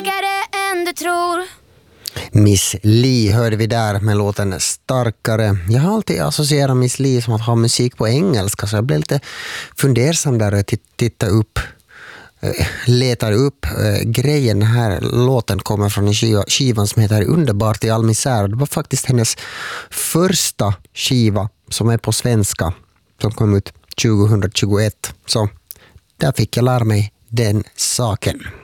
starkare än du tror. Miss Li hörde vi där med låten Starkare. Jag har alltid associerat Miss Li som att ha musik på engelska, så jag blev lite fundersam där och letar upp grejen. Den här låten kommer från en skivan som heter Underbart i all misär. Det var faktiskt hennes första skiva som är på svenska, som kom ut 2021. Så där fick jag lära mig den saken.